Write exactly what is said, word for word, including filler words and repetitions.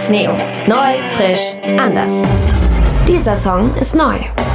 Max Neo. Neu, frisch, anders. Dieser Song ist neu.